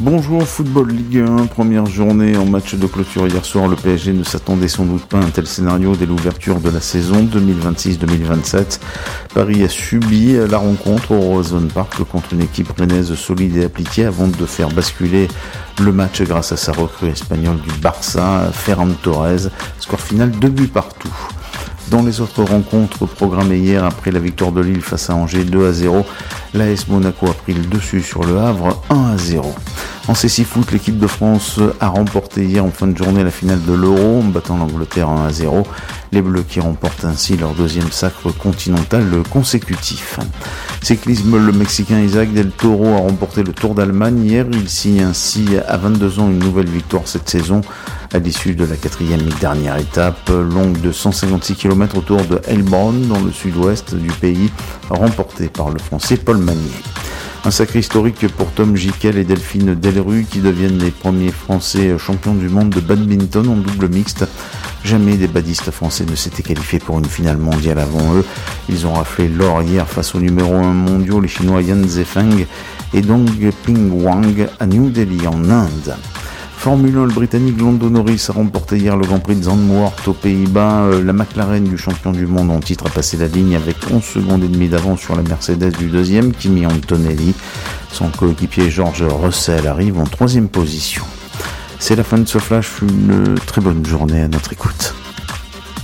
Bonjour, Football Ligue 1, première journée en match de clôture hier soir. Le PSG ne s'attendait sans doute pas à un tel scénario dès l'ouverture de la saison 2026-2027. Paris a subi la rencontre au Horizon Park contre une équipe rennaise solide et appliquée avant de faire basculer le match grâce à sa recrue espagnole du Barça, Ferran Torres. Score final 2 buts partout. Dans les autres rencontres programmées hier après la victoire de Lille face à Angers 2-0, l'AS Monaco a pris le dessus sur le Havre 1-0. En CC Foot, l'équipe de France a remporté hier en fin de journée la finale de l'Euro en battant l'Angleterre 1-0. Les Bleus qui remportent ainsi leur deuxième sacre continental consécutif. Cyclisme, le Mexicain Isaac Del Toro a remporté le Tour d'Allemagne hier. Il signe ainsi à 22 ans une nouvelle victoire cette saison à l'issue de la quatrième et dernière étape, longue de 156 km autour de Heilbronn dans le sud-ouest du pays, remportée par le Français Paul Magnier. Un sacré historique pour Tom Gickel et Delphine Delru qui deviennent les premiers Français champions du monde de badminton en double mixte. Jamais des badistes français ne s'étaient qualifiés pour une finale mondiale avant eux. Ils ont raflé l'or hier face au numéro 1 mondiaux, les Chinois Yan Zhifeng et Dong Ping Wang à New Delhi en Inde. Formule 1, le Britannique Lando Norris a remporté hier le Grand Prix de Zandvoort aux Pays-Bas. La McLaren du champion du monde en titre a passé la ligne avec 11 secondes et demie d'avance sur la Mercedes du deuxième, Kimi Antonelli. Son coéquipier George Russell arrive en troisième position. C'est la fin de ce flash, une très bonne journée à notre écoute.